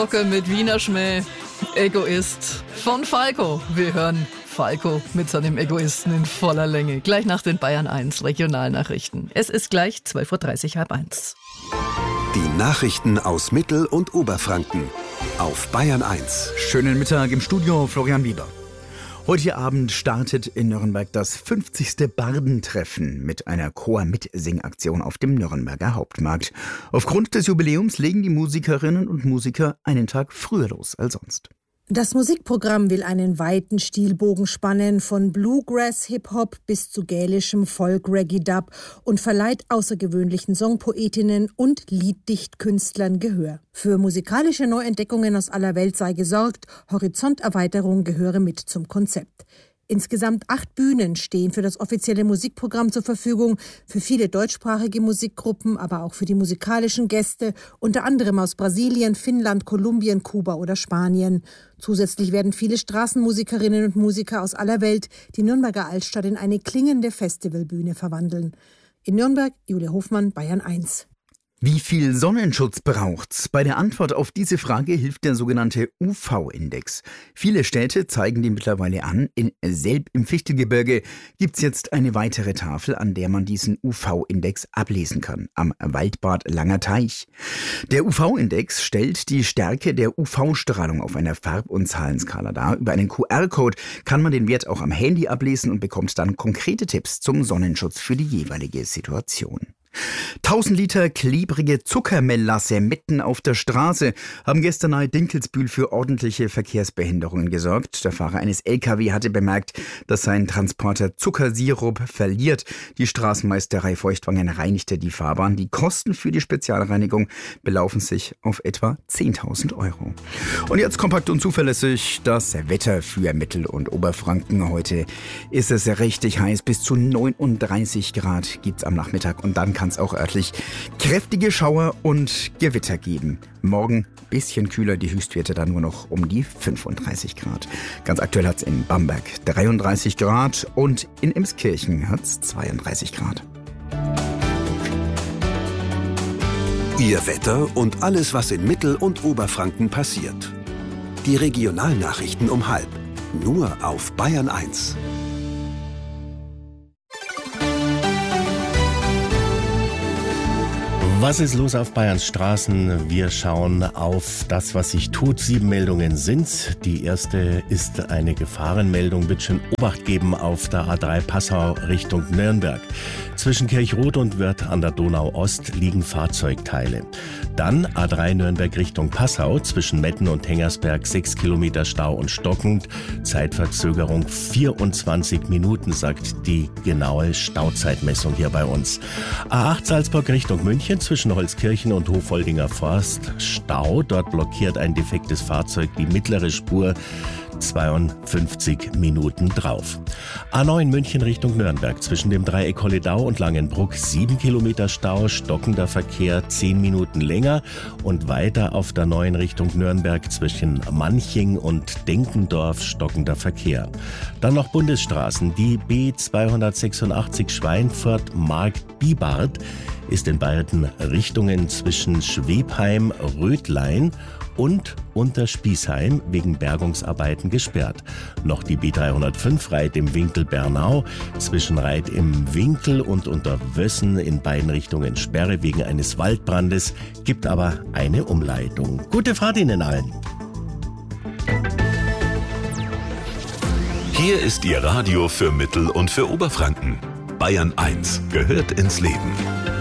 Mit Wiener Schmäh, Egoist von Falco. Wir hören Falco mit seinem Egoisten in voller Länge. Gleich nach den Bayern 1 Regionalnachrichten. Es ist gleich 12.30 Uhr, 12:30. Die Nachrichten aus Mittel- und Oberfranken auf Bayern 1. Schönen Mittag im Studio, Florian Bieber. Heute Abend startet in Nürnberg das 50. Bardentreffen mit einer Chor-Mitsing-Aktion auf dem Nürnberger Hauptmarkt. Aufgrund des Jubiläums legen die Musikerinnen und Musiker einen Tag früher los als sonst. Das Musikprogramm will einen weiten Stilbogen spannen, von Bluegrass, Hip-Hop bis zu gälischem Folk-Reggae-Dub und verleiht außergewöhnlichen Songpoetinnen und Lieddichtkünstlern Gehör. Für musikalische Neuentdeckungen aus aller Welt sei gesorgt, Horizonterweiterung gehöre mit zum Konzept. Insgesamt 8 Bühnen stehen für das offizielle Musikprogramm zur Verfügung, für viele deutschsprachige Musikgruppen, aber auch für die musikalischen Gäste, unter anderem aus Brasilien, Finnland, Kolumbien, Kuba oder Spanien. Zusätzlich werden viele Straßenmusikerinnen und Musiker aus aller Welt die Nürnberger Altstadt in eine klingende Festivalbühne verwandeln. In Nürnberg, Julia Hofmann, Bayern 1. Wie viel Sonnenschutz braucht's? Bei der Antwort auf diese Frage hilft der sogenannte UV-Index. Viele Städte zeigen den mittlerweile an. In Selb im Fichtelgebirge gibt's jetzt eine weitere Tafel, an der man diesen UV-Index ablesen kann. Am Waldbad Langer Teich. Der UV-Index stellt die Stärke der UV-Strahlung auf einer Farb- und Zahlenskala dar. Über einen QR-Code kann man den Wert auch am Handy ablesen und bekommt dann konkrete Tipps zum Sonnenschutz für die jeweilige Situation. 1000 Liter klebrige Zuckermelasse mitten auf der Straße haben gestern nahe Dinkelsbühl für ordentliche Verkehrsbehinderungen gesorgt. Der Fahrer eines LKW hatte bemerkt, dass sein Transporter Zuckersirup verliert. Die Straßenmeisterei Feuchtwangen reinigte die Fahrbahn. Die Kosten für die Spezialreinigung belaufen sich auf etwa 10.000 Euro. Und jetzt kompakt und zuverlässig das Wetter für Mittel- und Oberfranken. Heute ist es richtig heiß, bis zu 39 Grad gibt's am Nachmittag und dann kann es auch örtlich kräftige Schauer und Gewitter geben. Morgen bisschen kühler, die Höchstwerte dann nur noch um die 35 Grad. Ganz aktuell hat es in Bamberg 33 Grad und in Emskirchen hat es 32 Grad. Ihr Wetter und alles, was in Mittel- und Oberfranken passiert. Die Regionalnachrichten um 12:30. Nur auf Bayern 1. Was ist los auf Bayerns Straßen? Wir schauen auf das, was sich tut. 7 Meldungen sind's. Die erste ist eine Gefahrenmeldung. Bitte schön Obacht geben auf der A3 Passau Richtung Nürnberg. Zwischen Kirchroth und Wörth an der Donau Ost liegen Fahrzeugteile. Dann A3 Nürnberg Richtung Passau. Zwischen Metten und Hengersberg 6 Kilometer Stau und stockend. Zeitverzögerung 24 Minuten, sagt die genaue Stauzeitmessung hier bei uns. A8 Salzburg Richtung München. Zwischen Holzkirchen und Hofoldinger Forst Stau. Dort blockiert ein defektes Fahrzeug die mittlere Spur. 52 Minuten drauf. A9 München Richtung Nürnberg. Zwischen dem Dreieck Holledau und Langenbruck 7 Kilometer Stau, stockender Verkehr 10 Minuten länger und weiter auf der 9 Richtung Nürnberg zwischen Manching und Denkendorf stockender Verkehr. Dann noch Bundesstraßen. Die B286 Schweinfurt-Markt-Bibart ist in beiden Richtungen zwischen Schwebheim, Rödlein und Unterspießheim wegen Bergungsarbeiten gesperrt. Noch die B305 Reit im Winkel Bernau, zwischen Reit im Winkel und Unterwössen in beiden Richtungen Sperre wegen eines Waldbrandes, gibt aber eine Umleitung. Gute Fahrt Ihnen allen! Hier ist Ihr Radio für Mittel- und für Oberfranken. Bayern 1 gehört ins Leben.